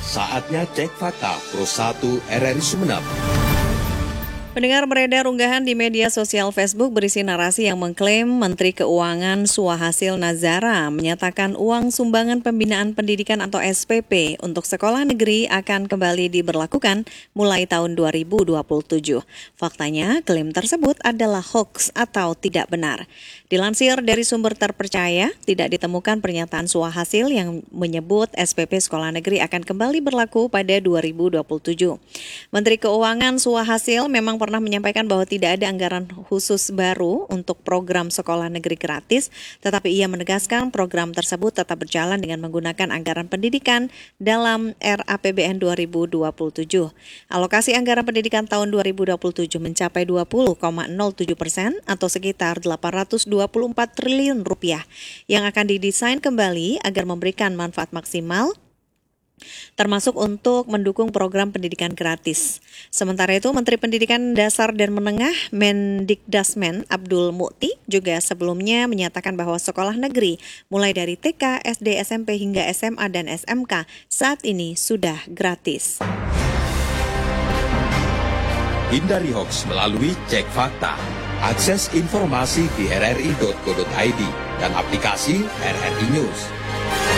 Saatnya cek fakta Pro 1 RRI Sumeneb. Pendengar, beredar unggahan di media sosial Facebook berisi narasi yang mengklaim Menteri Keuangan Suhasil Nazara menyatakan uang sumbangan pembinaan pendidikan atau SPP untuk sekolah negeri akan kembali diberlakukan mulai tahun 2027. Faktanya, klaim tersebut adalah hoax atau tidak benar. Dilansir dari sumber terpercaya, tidak ditemukan pernyataan Suhasil yang menyebut SPP sekolah negeri akan kembali berlaku pada 2027. Menteri Keuangan Suhasil memang pernah menyampaikan bahwa tidak ada anggaran khusus baru untuk program sekolah negeri gratis, tetapi ia menegaskan program tersebut tetap berjalan dengan menggunakan anggaran pendidikan dalam RAPBN 2027. Alokasi anggaran pendidikan tahun 2027 mencapai 20,07% atau sekitar 824 triliun rupiah yang akan didesain kembali agar memberikan manfaat maksimal termasuk untuk mendukung program pendidikan gratis. Sementara itu, Menteri Pendidikan Dasar dan Menengah Mendikdasmen Abdul Mukti juga sebelumnya menyatakan bahwa sekolah negeri mulai dari TK, SD, SMP hingga SMA dan SMK saat ini sudah gratis. Hindari hoax melalui cek fakta. Akses informasi di rri.co.id dan aplikasi RRI News.